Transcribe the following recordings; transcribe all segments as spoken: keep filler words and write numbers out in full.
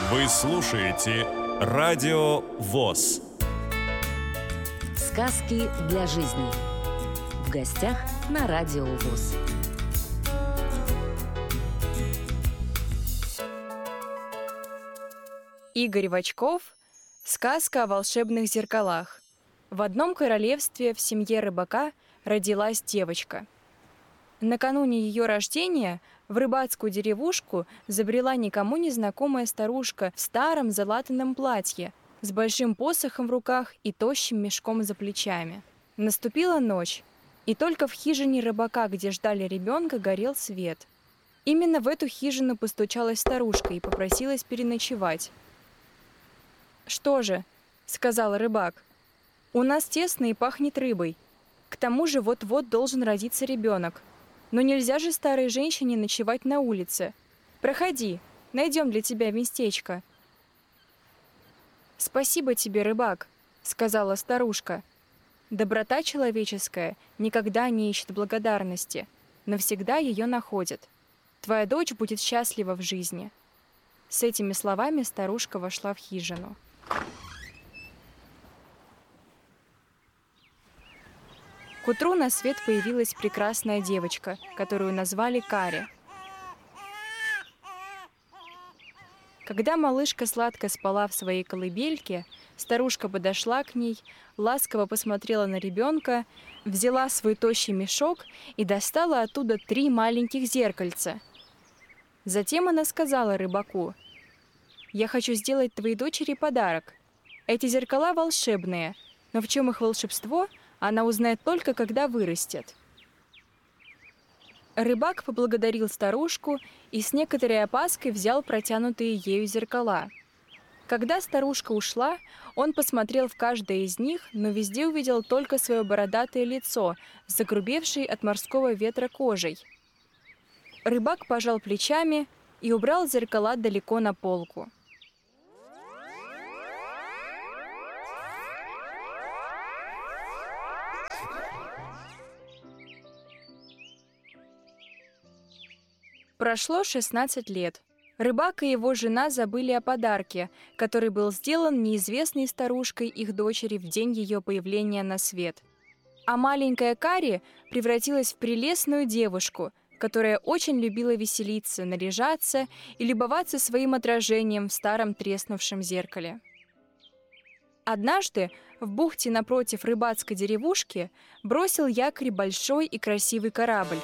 Вы слушаете Радио ВОС. Сказки для жизни. В гостях на Радио ВОС. Игорь Вачков. Сказка о волшебных зеркалах. В одном королевстве в семье рыбака родилась девочка. Накануне ее рождения в рыбацкую деревушку забрела никому незнакомая старушка в старом залатанном платье с большим посохом в руках и тощим мешком за плечами. Наступила ночь, и только в хижине рыбака, где ждали ребенка, горел свет. Именно в эту хижину постучалась старушка и попросилась переночевать. «Что же?» — сказал рыбак. «У нас тесно и пахнет рыбой. К тому же вот-вот должен родиться ребенок. Но нельзя же старой женщине ночевать на улице. Проходи, найдем для тебя местечко». «Спасибо тебе, рыбак», — сказала старушка. «Доброта человеческая никогда не ищет благодарности, но всегда ее находит. Твоя дочь будет счастлива в жизни». С этими словами старушка вошла в хижину. К утру на свет появилась прекрасная девочка, которую назвали Кари. Когда малышка сладко спала в своей колыбельке, старушка подошла к ней, ласково посмотрела на ребенка, взяла свой тощий мешок и достала оттуда три маленьких зеркальца. Затем она сказала рыбаку: «Я хочу сделать твоей дочери подарок. Эти зеркала волшебные, но в чем их волшебство, она узнает только, когда вырастет». Рыбак поблагодарил старушку и с некоторой опаской взял протянутые ею зеркала. Когда старушка ушла, он посмотрел в каждое из них, но везде увидел только свое бородатое лицо с загрубевшей от морского ветра кожей. Рыбак пожал плечами и убрал зеркала далеко на полку. Прошло шестнадцать лет. Рыбак и его жена забыли о подарке, который был сделан неизвестной старушкой их дочери в день ее появления на свет. А маленькая Кари превратилась в прелестную девушку, которая очень любила веселиться, наряжаться и любоваться своим отражением в старом треснувшем зеркале. Однажды в бухте напротив рыбацкой деревушки бросил якорь большой и красивый корабль.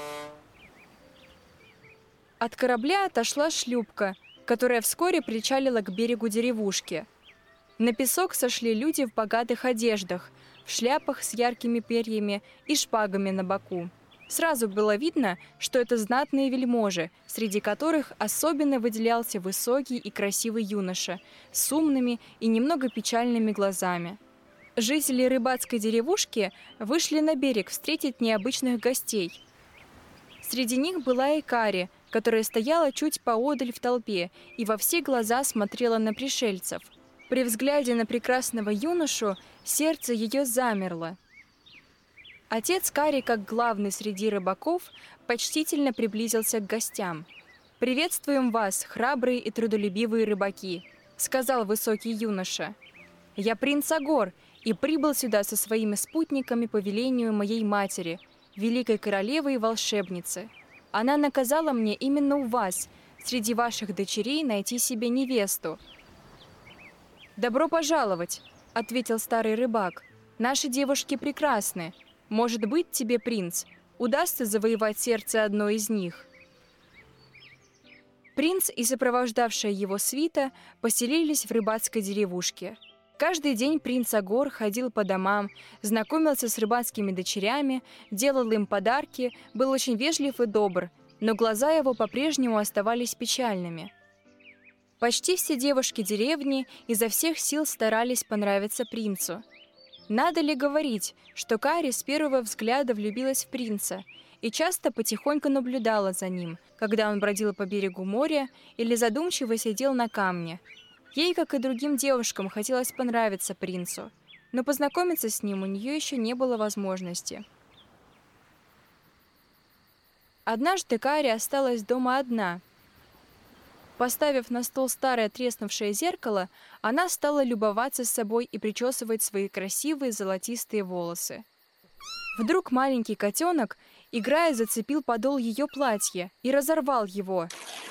От корабля отошла шлюпка, которая вскоре причалила к берегу деревушки. На песок сошли люди в богатых одеждах, в шляпах с яркими перьями и шпагами на боку. Сразу было видно, что это знатные вельможи, среди которых особенно выделялся высокий и красивый юноша с умными и немного печальными глазами. Жители рыбацкой деревушки вышли на берег встретить необычных гостей. Среди них была и Кари, которая стояла чуть поодаль в толпе и во все глаза смотрела на пришельцев. При взгляде на прекрасного юношу сердце ее замерло. Отец Кари, как главный среди рыбаков, почтительно приблизился к гостям. «Приветствуем вас, храбрые и трудолюбивые рыбаки», — сказал высокий юноша. «Я принц Агор и прибыл сюда со своими спутниками по велению моей матери, великой королевы и волшебницы. Она наказала мне именно у вас, среди ваших дочерей, найти себе невесту». «Добро пожаловать», — ответил старый рыбак. «Наши девушки прекрасны. Может быть, тебе, принц, удастся завоевать сердце одной из них». Принц и сопровождавшая его свита поселились в рыбацкой деревушке. Каждый день принц Агор ходил по домам, знакомился с рыбацкими дочерями, делал им подарки, был очень вежлив и добр, но глаза его по-прежнему оставались печальными. Почти все девушки деревни изо всех сил старались понравиться принцу. Надо ли говорить, что Кари с первого взгляда влюбилась в принца и часто потихоньку наблюдала за ним, когда он бродил по берегу моря или задумчиво сидел на камне. Ей, как и другим девушкам, хотелось понравиться принцу, но познакомиться с ним у нее еще не было возможности. Однажды Кари осталась дома одна. Поставив на стол старое треснувшее зеркало, она стала любоваться собой и причесывать свои красивые золотистые волосы. Вдруг маленький котенок, играя, зацепил подол ее платья и разорвал его.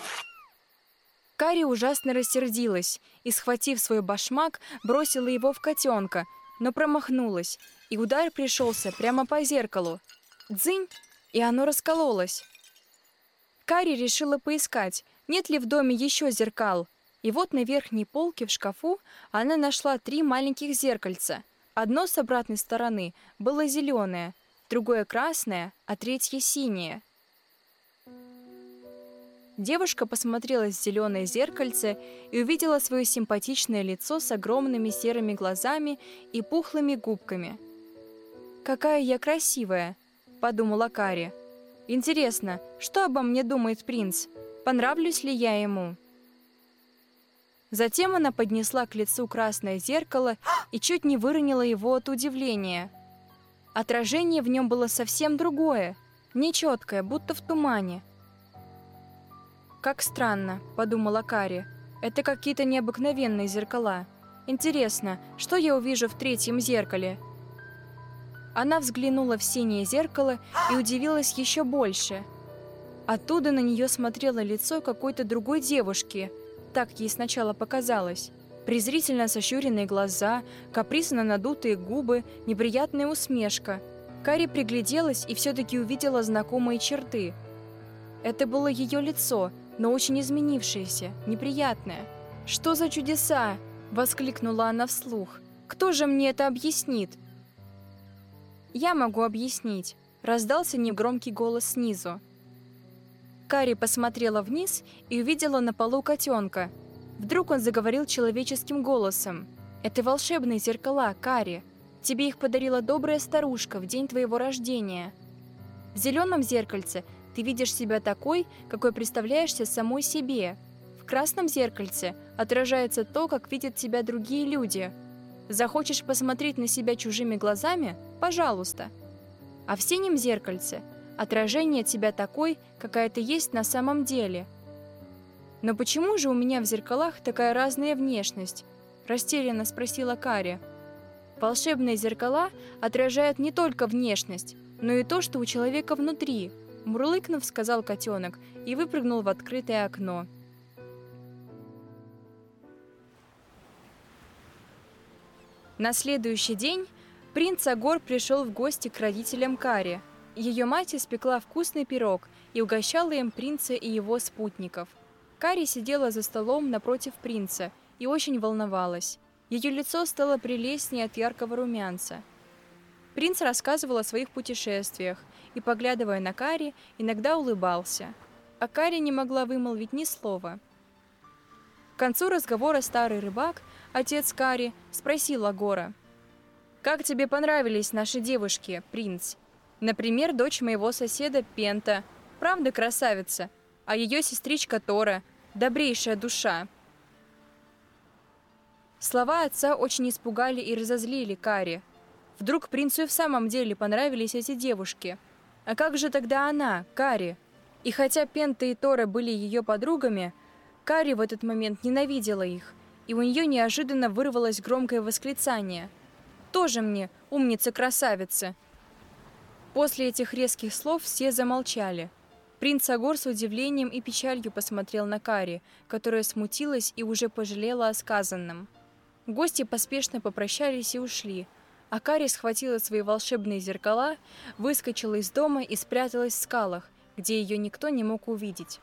Кари ужасно рассердилась и, схватив свой башмак, бросила его в котенка, но промахнулась, и удар пришелся прямо по зеркалу. Дзынь! И оно раскололось. Кари решила поискать, нет ли в доме еще зеркал, и вот на верхней полке в шкафу она нашла три маленьких зеркальца. Одно с обратной стороны было зеленое, другое красное, а третье синее. Девушка посмотрела в зеленое зеркальце и увидела свое симпатичное лицо с огромными серыми глазами и пухлыми губками. «Какая я красивая!» — подумала Кари. «Интересно, что обо мне думает принц? Понравлюсь ли я ему?» Затем она поднесла к лицу красное зеркало и чуть не выронила его от удивления. Отражение в нем было совсем другое, нечеткое, будто в тумане. «Как странно», — подумала Кари. «Это какие-то необыкновенные зеркала. Интересно, что я увижу в третьем зеркале?» Она взглянула в синее зеркало и удивилась еще больше. Оттуда на нее смотрело лицо какой-то другой девушки, так ей сначала показалось. Презрительно сощуренные глаза, капризно надутые губы, неприятная усмешка. Кари пригляделась и все-таки увидела знакомые черты. Это было ее лицо, но очень изменившееся, неприятное. «Что за чудеса?» — воскликнула она вслух. «Кто же мне это объяснит?» «Я могу объяснить», — раздался негромкий голос снизу. Кари посмотрела вниз и увидела на полу котенка. Вдруг он заговорил человеческим голосом. «Это волшебные зеркала, Кари. Тебе их подарила добрая старушка в день твоего рождения. В зеленом зеркальце ты видишь себя такой, какой представляешься самой себе. В красном зеркальце отражается то, как видят тебя другие люди. Захочешь посмотреть на себя чужими глазами? Пожалуйста. А в синем зеркальце отражение тебя такой, какая ты есть на самом деле. Но почему же у меня в зеркалах такая разная внешность?» – растерянно спросила Кари. «Волшебные зеркала отражают не только внешность, но и то, что у человека внутри», – мурлыкнув, сказал котенок и выпрыгнул в открытое окно. На следующий день принц Агор пришел в гости к родителям Кари. Ее мать испекла вкусный пирог и угощала им принца и его спутников. Кари сидела за столом напротив принца и очень волновалась. Ее лицо стало прелестнее от яркого румянца. Принц рассказывал о своих путешествиях и, поглядывая на Кари, иногда улыбался. А Кари не могла вымолвить ни слова. К концу разговора старый рыбак, отец Кари, спросил Агора: «Как тебе понравились наши девушки, принц? Например, дочь моего соседа Пента, правда красавица, а ее сестричка Тора, добрейшая душа». Слова отца очень испугали и разозлили Кари. Вдруг принцу и в самом деле понравились эти девушки. А как же тогда она, Кари? И хотя Пента и Тора были ее подругами, Кари в этот момент ненавидела их, и у нее неожиданно вырвалось громкое восклицание: «Тоже мне умница-красавица!» После этих резких слов все замолчали. Принц Агор с удивлением и печалью посмотрел на Кари, которая смутилась и уже пожалела о сказанном. Гости поспешно попрощались и ушли, а Кари схватила свои волшебные зеркала, выскочила из дома и спряталась в скалах, где ее никто не мог увидеть.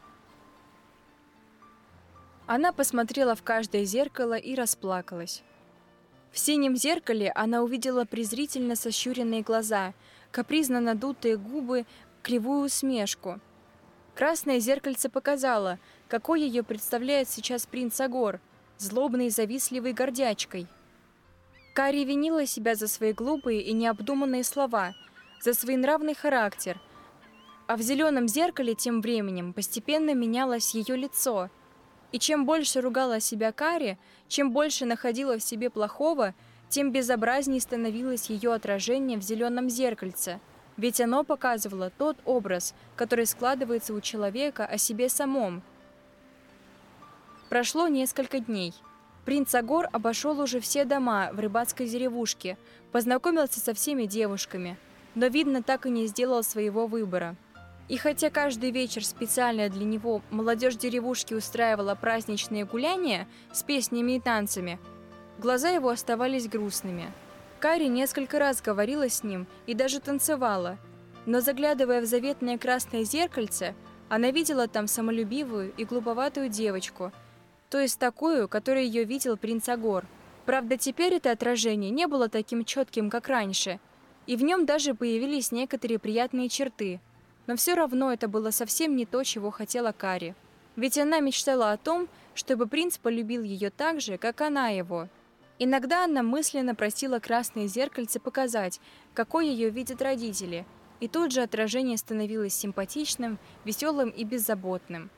Она посмотрела в каждое зеркало и расплакалась. В синем зеркале она увидела презрительно сощуренные глаза, капризно надутые губы, кривую усмешку. Красное зеркальце показало, какой ее представляет сейчас принц Агор, злобной и завистливой гордячкой. Кари винила себя за свои глупые и необдуманные слова, за своенравный характер, а в зеленом зеркале тем временем постепенно менялось ее лицо. И чем больше ругала себя Кари, чем больше находила в себе плохого, тем безобразнее становилось ее отражение в зеленом зеркальце, ведь оно показывало тот образ, который складывается у человека о себе самом. Прошло несколько дней. Принц Агор обошел уже все дома в рыбацкой деревушке, познакомился со всеми девушками, но, видно, так и не сделал своего выбора. И хотя каждый вечер специально для него молодежь деревушки устраивала праздничные гуляния с песнями и танцами, глаза его оставались грустными. Кари несколько раз говорила с ним и даже танцевала, но, заглядывая в заветное красное зеркальце, она видела там самолюбивую и глуповатую девочку, то есть такую, которой ее видел принц Агор. Правда, теперь это отражение не было таким четким, как раньше, и в нем даже появились некоторые приятные черты. Но все равно это было совсем не то, чего хотела Кари. Ведь она мечтала о том, чтобы принц полюбил ее так же, как она его. Иногда она мысленно просила красное зеркальце показать, какой ее видят родители, и тут же отражение становилось симпатичным, веселым и беззаботным.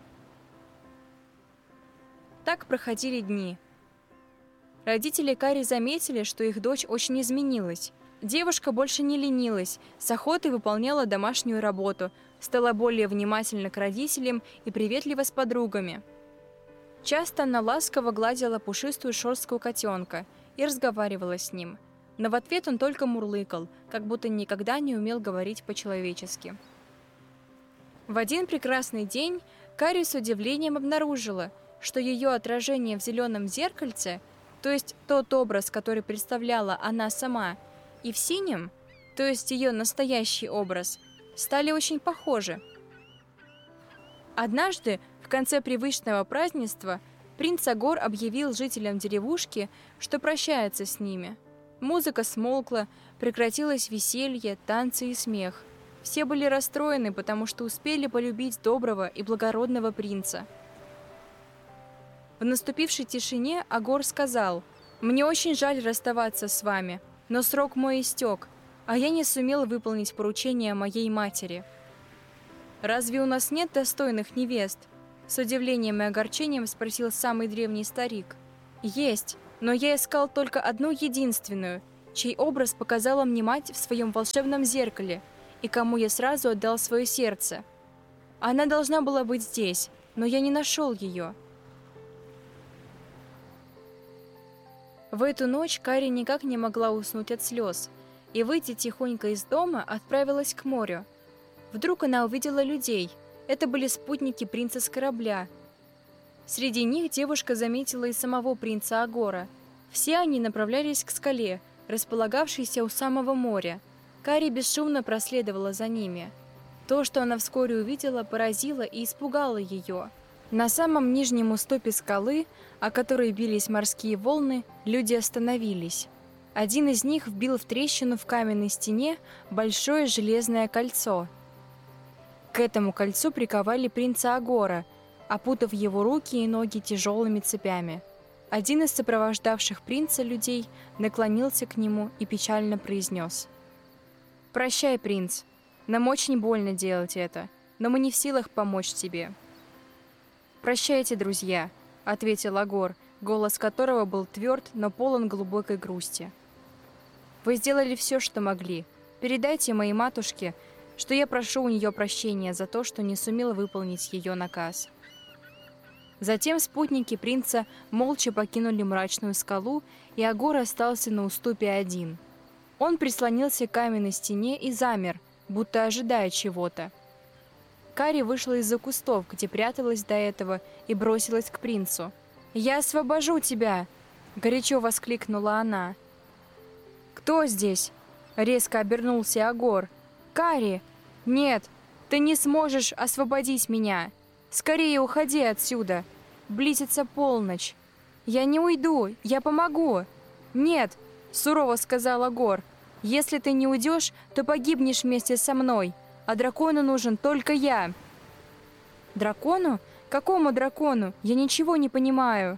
Так проходили дни. Родители Кари заметили, что их дочь очень изменилась. Девушка больше не ленилась, с охотой выполняла домашнюю работу, стала более внимательна к родителям и приветлива с подругами. Часто она ласково гладила пушистую шерстку котенка и разговаривала с ним, но в ответ он только мурлыкал, как будто никогда не умел говорить по-человечески. В один прекрасный день Кари с удивлением обнаружила, что ее отражение в зеленом зеркальце, то есть тот образ, который представляла она сама, и в синем, то есть ее настоящий образ, стали очень похожи. Однажды, в конце привычного празднества, принц Агор объявил жителям деревушки, что прощается с ними. Музыка смолкла, прекратилось веселье, танцы и смех. Все были расстроены, потому что успели полюбить доброго и благородного принца. В наступившей тишине Агор сказал: «Мне очень жаль расставаться с вами, но срок мой истек, а я не сумел выполнить поручение моей матери». «Разве у нас нет достойных невест?» — с удивлением и огорчением спросил самый древний старик. «Есть, но я искал только одну единственную, чей образ показала мне мать в своем волшебном зеркале, и кому я сразу отдал свое сердце. Она должна была быть здесь, но я не нашел ее». В эту ночь Кари никак не могла уснуть от слез, и, выйдя тихонько из дома, отправилась к морю. Вдруг она увидела людей. Это были спутники принца с корабля. Среди них девушка заметила и самого принца Агора. Все они направлялись к скале, располагавшейся у самого моря. Кари бесшумно проследовала за ними. То, что она вскоре увидела, поразило и испугало ее. На самом нижнем уступе скалы, о которой бились морские волны, люди остановились. Один из них вбил в трещину в каменной стене большое железное кольцо. К этому кольцу приковали принца Агора, опутав его руки и ноги тяжелыми цепями. Один из сопровождавших принца людей наклонился к нему и печально произнес: «Прощай, принц, нам очень больно делать это, но мы не в силах помочь тебе». «Прощайте, друзья», — ответил Агор, голос которого был тверд, но полон глубокой грусти. «Вы сделали все, что могли. Передайте моей матушке, что я прошу у нее прощения за то, что не сумела выполнить ее наказ». Затем спутники принца молча покинули мрачную скалу, и Агор остался на уступе один. Он прислонился к каменной стене и замер, будто ожидая чего-то. Кари вышла из-за кустов, где пряталась до этого, и бросилась к принцу. «Я освобожу тебя!» — горячо воскликнула она. «Кто здесь?» — резко обернулся Агор. «Кари! Нет, ты не сможешь освободить меня! Скорее уходи отсюда! Близится полночь! Я не уйду, я помогу!» «Нет!» — сурово сказал Агор. «Если ты не уйдешь, то погибнешь вместе со мной, а дракону нужен только я». «Дракону? Какому дракону? Я ничего не понимаю».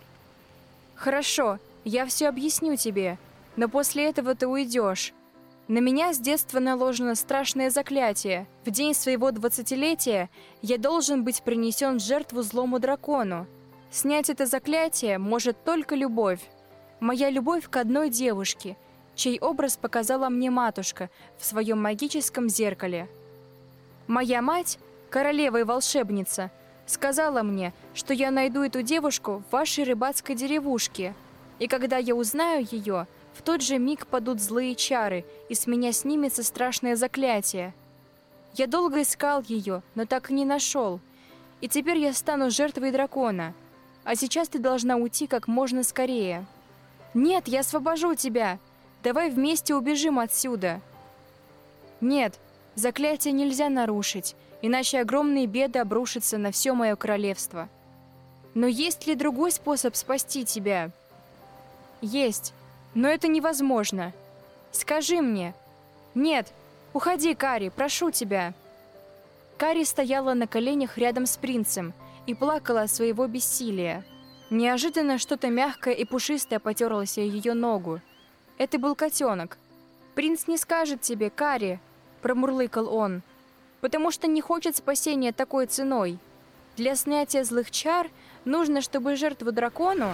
«Хорошо, я все объясню тебе, но после этого ты уйдешь. На меня с детства наложено страшное заклятие. В день своего двадцатилетия я должен быть принесен в жертву злому дракону. Снять это заклятие может только любовь. Моя любовь к одной девушке, чей образ показала мне матушка в своем магическом зеркале. Моя мать, королева и волшебница, Сказала мне, что я найду эту девушку в вашей рыбацкой деревушке. И когда я узнаю ее, в тот же миг падут злые чары, и с меня снимется страшное заклятие. Я долго искал ее, но так и не нашел. И теперь я стану жертвой дракона. А сейчас ты должна уйти как можно скорее. Нет, я освобожу тебя. Давай вместе убежим отсюда. Нет, заклятие нельзя нарушить, иначе огромные беды обрушатся на все мое королевство. Но есть ли другой способ спасти тебя? Есть, но это невозможно. Скажи мне. Нет, уходи, Кари, прошу тебя. Кари стояла на коленях рядом с принцем и плакала от своего бессилия. Неожиданно что-то мягкое и пушистое потерлось о ее ногу. Это был котенок. «Принц не скажет тебе, Кари», — промурлыкал он, «потому что не хочет спасения такой ценой. Для снятия злых чар нужно, чтобы жертву дракону...»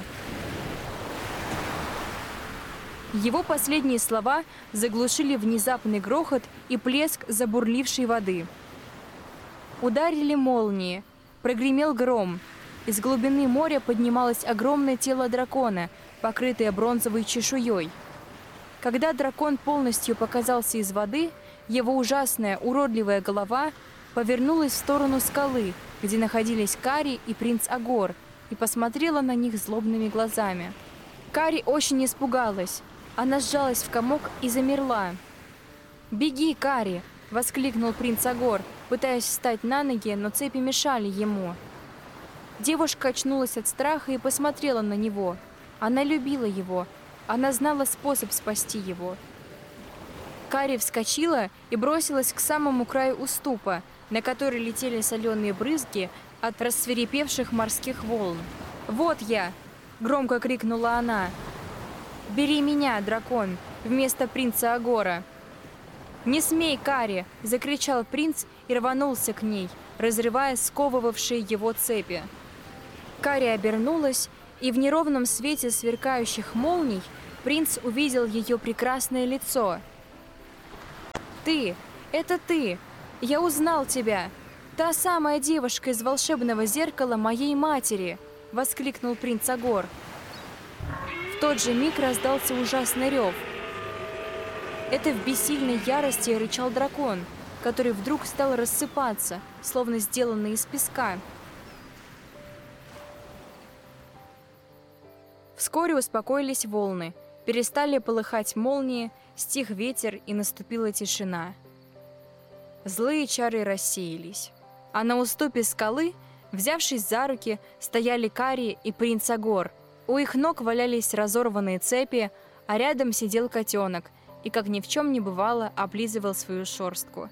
Его последние слова заглушили внезапный грохот и плеск забурлившей воды. Ударили молнии, прогремел гром. Из глубины моря поднималось огромное тело дракона, покрытое бронзовой чешуей. Когда дракон полностью показался из воды, его ужасная, уродливая голова повернулась в сторону скалы, где находились Кари и принц Агор, и посмотрела на них злобными глазами. Кари очень испугалась. Она сжалась в комок и замерла. «Беги, Кари!» — воскликнул принц Агор, пытаясь встать на ноги, но цепи мешали ему. Девушка очнулась от страха и посмотрела на него. Она любила его. Она знала способ спасти его. Кари вскочила и бросилась к самому краю уступа, на который летели соленые брызги от рассвирепевших морских волн. «Вот я!» — громко крикнула она. «Бери меня, дракон, вместо принца Агора!» «Не смей, Кари!» — закричал принц и рванулся к ней, разрывая сковывавшие его цепи. Кари обернулась, и в неровном свете сверкающих молний принц увидел ее прекрасное лицо. «Ты! Это ты! Я узнал тебя! Та самая девушка из волшебного зеркала моей матери!» — воскликнул принц Агор. В тот же миг раздался ужасный рев. Это в бессильной ярости рычал дракон, который вдруг стал рассыпаться, словно сделанный из песка. Вскоре успокоились волны, перестали полыхать молнии, стих ветер и наступила тишина. Злые чары рассеялись. А на уступе скалы, взявшись за руки, стояли Кари и принц Агор. У их ног валялись разорванные цепи, а рядом сидел котенок и, как ни в чем не бывало, облизывал свою шерстку.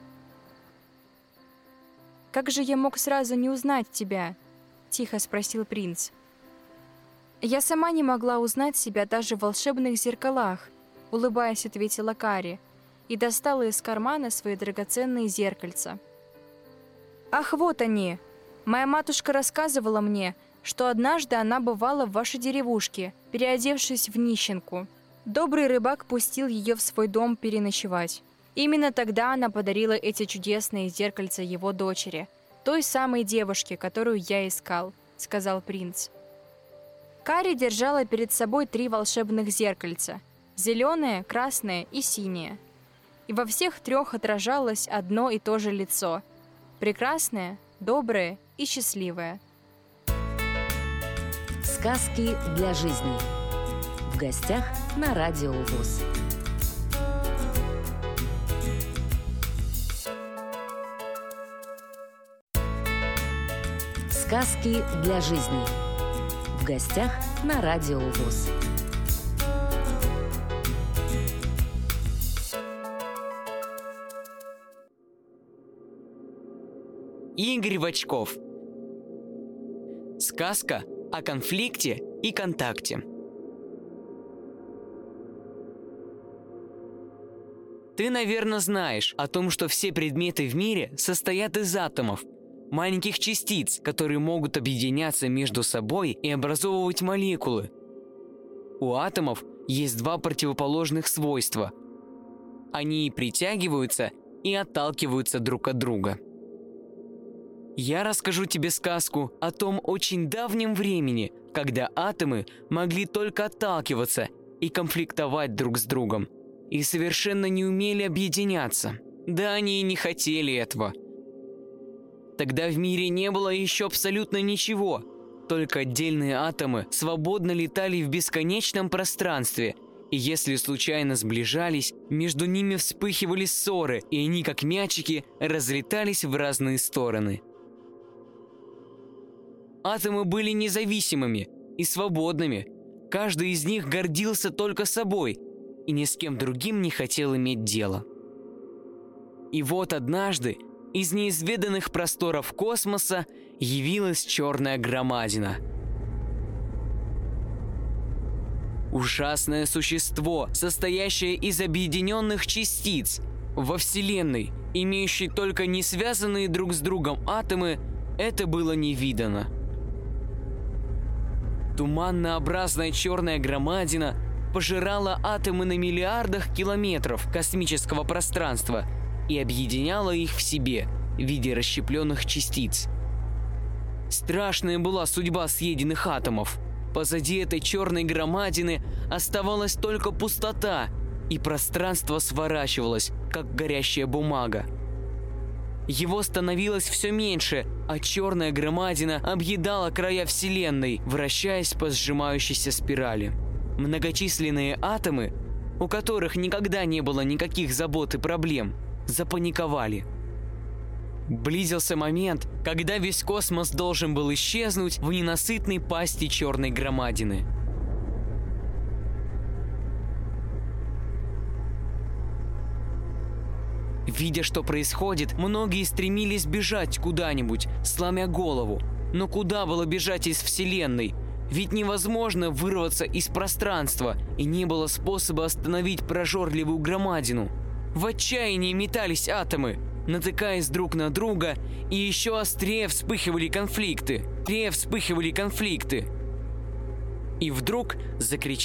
«Как же я мог сразу не узнать тебя?» — тихо спросил принц. «Я сама не могла узнать себя даже в волшебных зеркалах», — улыбаясь, ответила Кари и достала из кармана свои драгоценные зеркальца. «Ах, вот они! Моя матушка рассказывала мне, что однажды она бывала в вашей деревушке, переодевшись в нищенку. Добрый рыбак пустил ее в свой дом переночевать. Именно тогда она подарила эти чудесные зеркальца его дочери, той самой девушке, которую я искал», — сказал принц. Кари держала перед собой три волшебных зеркальца — зеленое, красное и синее. И во всех трех отражалось одно и то же лицо — прекрасное, доброе и счастливое. Сказки для жизни. В гостях на Радио ВОС. Сказки для жизни. В гостях на Радио ВОС. Игорь Вачков. Сказка о конфликте и контакте. Ты, наверное, знаешь о том, что все предметы в мире состоят из атомов, маленьких частиц, которые могут объединяться между собой и образовывать молекулы. У атомов есть два противоположных свойства. Они и притягиваются, и отталкиваются друг от друга. Я расскажу тебе сказку о том очень давнем времени, когда атомы могли только отталкиваться и конфликтовать друг с другом, и совершенно не умели объединяться. Да они и не хотели этого. Тогда в мире не было еще абсолютно ничего, только отдельные атомы свободно летали в бесконечном пространстве, и если случайно сближались, между ними вспыхивали ссоры, и они, как мячики, разлетались в разные стороны. Атомы были независимыми и свободными. Каждый из них гордился только собой и ни с кем другим не хотел иметь дело. И вот однажды из неизведанных просторов космоса явилась черная громадина. Ужасное существо, состоящее из объединенных частиц. Во Вселенной, имеющей только не связанные друг с другом атомы, это было не видано. Туманнообразная черная громадина пожирала атомы на миллиардах километров космического пространства и объединяла их в себе в виде расщепленных частиц. Страшная была судьба съеденных атомов. Позади этой черной громадины оставалась только пустота, и пространство сворачивалось, как горящая бумага. Его становилось все меньше, а черная громадина объедала края Вселенной, вращаясь по сжимающейся спирали. Многочисленные атомы, у которых никогда не было никаких забот и проблем, запаниковали. Близился момент, когда весь космос должен был исчезнуть в ненасытной пасти черной громадины. Видя, что происходит, многие стремились бежать куда-нибудь, сломя голову. Но куда было бежать из Вселенной? Ведь невозможно вырваться из пространства, и не было способа остановить прожорливую громадину. В отчаянии метались атомы, натыкаясь друг на друга, и еще острее вспыхивали конфликты. Острее вспыхивали конфликты. И вдруг закричали